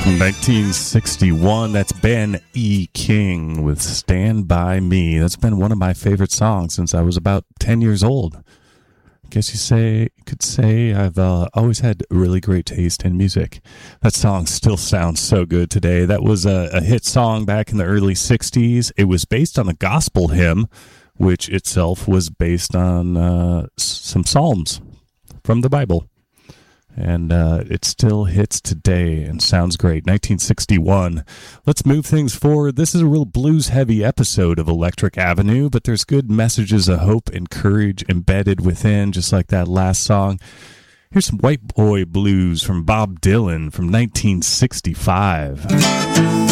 1961, that's Ben E. King with Stand By Me. That's been one of my favorite songs since I was about 10 years old. I guess you could say I've always had really great taste in music. That song still sounds so good today. That was a hit song back in the early 60s. It was based on a gospel hymn, which itself was based on some psalms from the Bible. And it still hits today and sounds great. 1961. Let's move things forward. This is a real blues-heavy episode of Electric Avenue, but there's good messages of hope and courage embedded within, just like that last song. Here's some White Boy Blues from Bob Dylan from 1965.